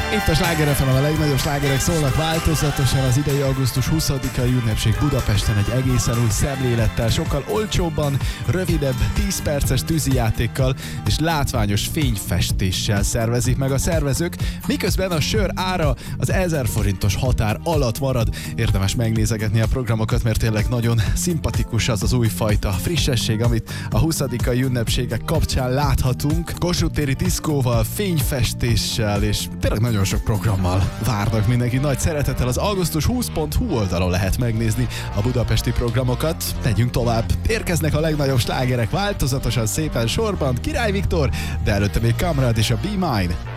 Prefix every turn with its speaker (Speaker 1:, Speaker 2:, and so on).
Speaker 1: Itt a Sláger FM, a legnagyobb slágerek szólnak változatosan. Az idei augusztus 20-ai ünnepség Budapesten egy egészen új szemlélettel, sokkal olcsóbban, rövidebb, 10 perces tűzijátékkal és látványos fényfestéssel szervezik meg a szervezők, miközben a sör ára az 1000 forintos határ alatt marad. Érdemes megnézegetni a programokat, mert tényleg nagyon szimpatikus az újfajta frissesség, amit a 20-ai ünnepségek kapcsán láthatunk. Kossuth téri diszkóval, fényfestéssel és tényleg nagyon sok programmal várnak mindenki. Nagy szeretettel az augusztus20.hu oldalon lehet megnézni a budapesti programokat. Tegyünk tovább. Érkeznek a legnagyobb slágerek változatosan szépen sorban. Király Viktor, de előtte még Kamrad és a Be Mine.